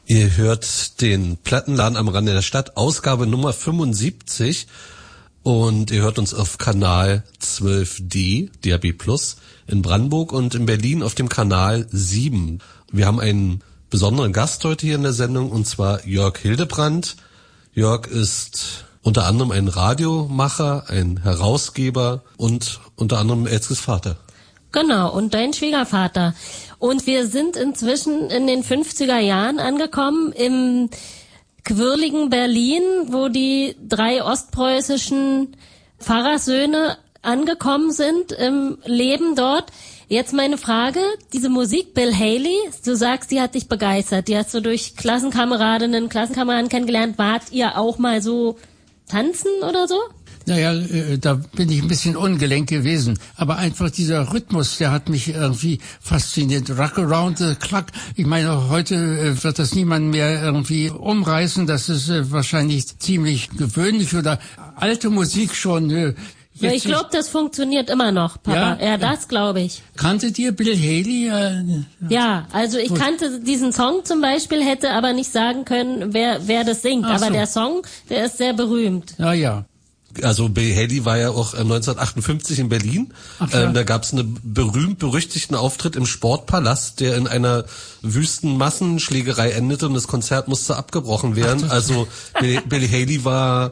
Ihr hört den Plattenladen am Rande der Stadt, Ausgabe Nummer 75, und ihr hört uns auf Kanal 12D, DAB+, in Brandenburg und in Berlin auf dem Kanal 7. Wir haben einen besonderen Gast heute hier in der Sendung, und zwar Jörg Hildebrandt. Jörg ist unter anderem ein Radiomacher, ein Herausgeber und unter anderem Elskes Vater. Genau, und dein Schwiegervater. Und wir sind inzwischen in den 50er Jahren angekommen, im quirligen Berlin, wo die 3 ostpreußischen Pfarrersöhne angekommen sind im Leben dort. Jetzt meine Frage, diese Musik, Bill Haley, du sagst, die hat dich begeistert, die hast du durch Klassenkameraden kennengelernt. Wart ihr auch mal so tanzen oder so? Naja, da bin ich ein bisschen ungelenk gewesen. Aber einfach dieser Rhythmus, der hat mich irgendwie fasziniert. Rock around the clock. Ich meine, heute wird das niemand mehr irgendwie umreißen. Das ist wahrscheinlich ziemlich gewöhnlich oder alte Musik schon. Ja, ich glaube, das funktioniert immer noch, Papa. Ja, das glaube ich. Kanntet ihr Bill Haley? Ja, also ich kannte diesen Song zum Beispiel, hätte aber nicht sagen können, wer das singt. Aber so. Der Song, der ist sehr berühmt. Ja. Also Bill Haley war ja auch 1958 in Berlin. Da gab es einen berühmt-berüchtigten Auftritt im Sportpalast, der in einer wüsten Massenschlägerei endete und das Konzert musste abgebrochen werden. Also Bill Haley war,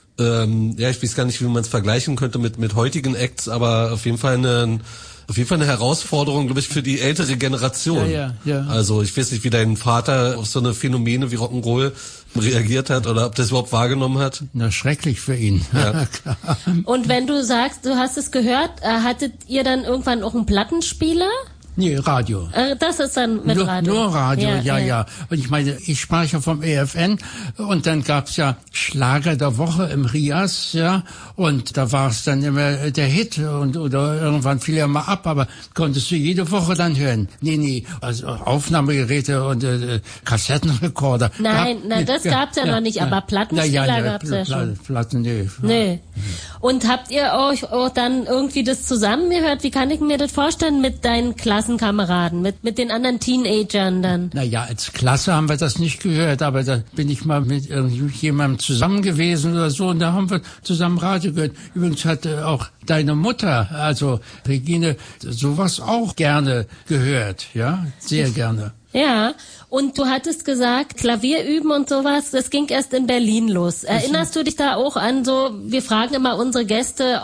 ich weiß gar nicht, wie man es vergleichen könnte mit heutigen Acts, aber auf jeden Fall eine Herausforderung, glaube ich, für die ältere Generation. Ja. Also ich weiß nicht, wie dein Vater auf so eine Phänomene wie Rock'n'Roll reagiert hat oder ob das überhaupt wahrgenommen hat. Na, schrecklich für ihn. Ja. Und wenn du sagst, du hast es gehört, hattet ihr dann irgendwann auch einen Plattenspieler? Nee, Radio. Das ist dann mit Radio. Nur Radio, ja. Und ich meine, ich sprach ja vom EFN und dann gab's ja Schlager der Woche im Rias, ja, und da war es dann immer der Hit oder irgendwann fiel er mal ab, aber konntest du jede Woche dann hören. Nee, also Aufnahmegeräte und Kassettenrekorder. Nein, das gab's ja noch nicht, aber Plattenspieler gab's ja schon. Platten, nee. Und habt ihr euch auch dann irgendwie das zusammengehört? Wie kann ich mir das vorstellen mit deinen Klassenkameraden, mit den anderen Teenagern dann? Naja, als Klasse haben wir das nicht gehört, aber da bin ich mal mit irgendjemandem zusammen gewesen oder so und da haben wir zusammen Radio gehört. Übrigens hat auch deine Mutter, also Regine, sowas auch gerne gehört, ja, sehr gerne. Ja, und du hattest gesagt, Klavier üben und sowas, das ging erst in Berlin los. Erinnerst du dich da auch an so, wir fragen immer unsere Gäste,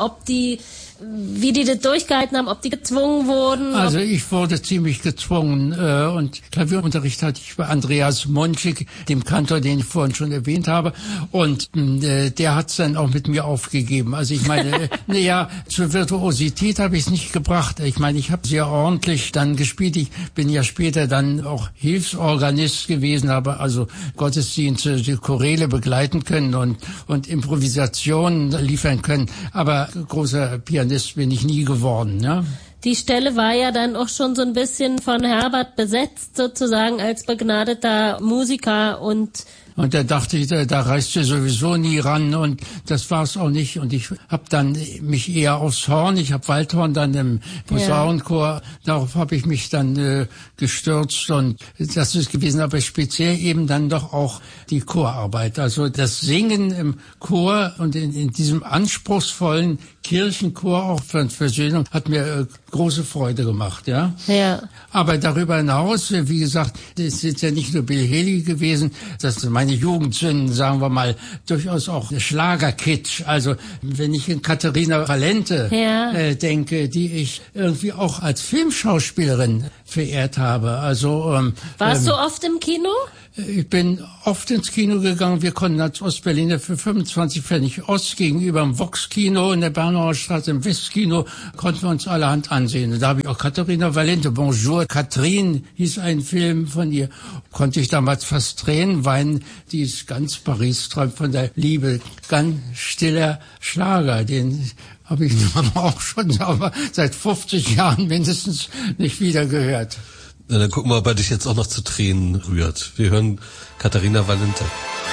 wie die das durchgehalten haben, ob die gezwungen wurden? Also ich wurde ziemlich gezwungen und Klavierunterricht hatte ich bei Andreas Monschig, dem Kantor, den ich vorhin schon erwähnt habe, und der hat's dann auch mit mir aufgegeben. Also ich meine, zur Virtuosität habe ich es nicht gebracht. Ich meine, ich habe sehr ordentlich dann gespielt. Ich bin ja später dann auch Hilfsorganist gewesen, habe also Gottesdienste, die Choräle begleiten können und Improvisationen liefern können. Aber großer Pianist bin ich nie geworden, ne? Die Stelle war ja dann auch schon so ein bisschen von Herbert besetzt, sozusagen als begnadeter Musiker und da dachte ich, da reißt du sowieso nie ran und das war's auch nicht. Und ich habe dann mich eher aufs Horn, ich habe Waldhorn dann im Posaunenchor, darauf habe ich mich dann gestürzt und das ist gewesen, aber speziell eben dann doch auch die Chorarbeit. Also das Singen im Chor und in diesem anspruchsvollen Kirchenchor auch für Versöhnung hat mir große Freude gemacht, ja. Aber darüber hinaus, wie gesagt, es ist ja nicht nur Bill Haley gewesen, das ist meine Jugendsünden, sagen wir mal, durchaus auch Schlagerkitsch. Also wenn ich an Katharina Valente denke, die ich irgendwie auch als Filmschauspielerin verehrt habe. Also warst du oft im Kino? Ich bin oft ins Kino gegangen. Wir konnten als Ostberliner für 25 Pfennig Ost gegenüber dem Vox-Kino in der Bernauer Straße im Westkino konnten wir uns allerhand ansehen. Und da habe ich auch Katharina Valente, Bonjour Catherine, hieß ein Film von ihr. Konnte ich damals fast Tränen weinen. Die ist ganz Paris träumt von der Liebe. Ganz stiller Schlager, den habe ich auch schon seit 50 Jahren mindestens nicht wieder gehört. Na, dann gucken wir, ob er dich jetzt auch noch zu Tränen rührt. Wir hören Katharina Valente.